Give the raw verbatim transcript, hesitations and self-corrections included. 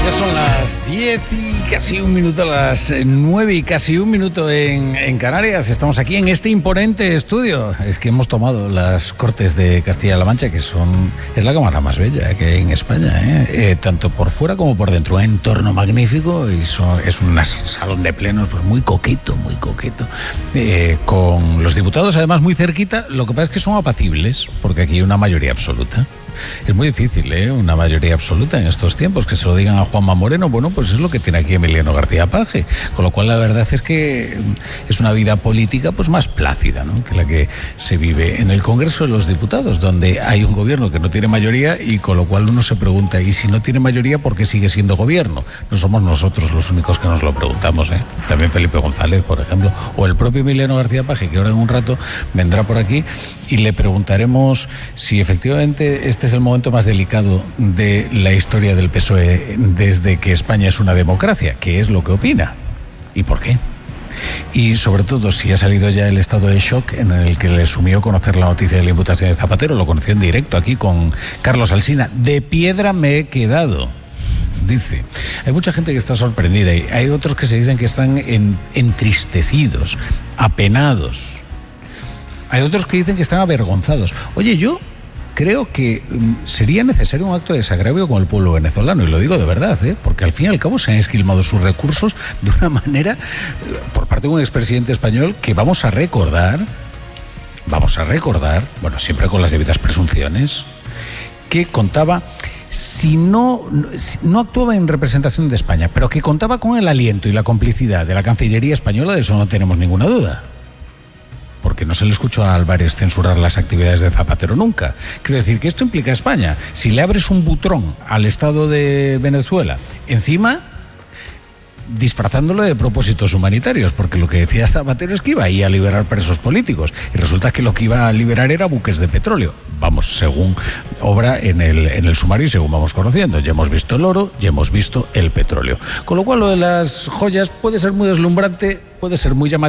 Ya son las diez y casi un minuto, las nueve y casi un minuto en, en Canarias. Estamos aquí en este imponente estudio. Es que hemos tomado las Cortes de Castilla-La Mancha, que son es la cámara más bella que hay en España, ¿eh? Eh, tanto por fuera como por dentro. Un entorno magnífico y son, es un salón de plenos pues muy coqueto, muy coqueto. Eh, con los diputados además muy cerquita. Lo que pasa es que son apacibles, porque aquí hay una mayoría absoluta. Es muy difícil, ¿eh? Una mayoría absoluta en estos tiempos, que se lo digan a Juanma Moreno. Bueno, pues es lo que tiene aquí Emiliano García Paje, con lo cual la verdad es que es una vida política pues más plácida, ¿no?, que la que se vive en el Congreso de los Diputados, donde hay un gobierno que no tiene mayoría y con lo cual uno se pregunta, ¿y si no tiene mayoría por qué sigue siendo gobierno? No somos nosotros los únicos que nos lo preguntamos, ¿eh? También Felipe González, por ejemplo, o el propio Emiliano García Paje, que ahora en un rato vendrá por aquí y le preguntaremos si efectivamente este es el momento más delicado de la historia del P S O E desde que España es una democracia, que es lo que opina y por qué. Y sobre todo si ha salido ya el estado de shock en el que le sumió conocer la noticia de la imputación de Zapatero. Lo conoció en directo aquí con Carlos Alsina. De piedra me he quedado, dice. Hay mucha gente que está sorprendida y hay otros que se dicen que están en, entristecidos, apenados. Hay otros que dicen que están avergonzados. Oye, yo creo que sería necesario un acto de desagravio con el pueblo venezolano, y lo digo de verdad, ¿eh? Porque al fin y al cabo se han esquilmado sus recursos de una manera, por parte de un expresidente español, que vamos a recordar, vamos a recordar, bueno, siempre con las debidas presunciones, que contaba, si no, si no actuaba en representación de España, pero que contaba con el aliento y la complicidad de la Cancillería española, de eso no tenemos ninguna duda. Porque no se le escuchó a Álvarez censurar las actividades de Zapatero nunca. Quiero decir que esto implica a España. Si le abres un butrón al Estado de Venezuela, encima disfrazándolo de propósitos humanitarios, porque lo que decía Zapatero es que iba ahí a liberar presos políticos, y resulta que lo que iba a liberar era buques de petróleo. Vamos, según obra en el, en el sumario y según vamos conociendo. Ya hemos visto el oro, ya hemos visto el petróleo. Con lo cual lo de las joyas puede ser muy deslumbrante, puede ser muy llamativo.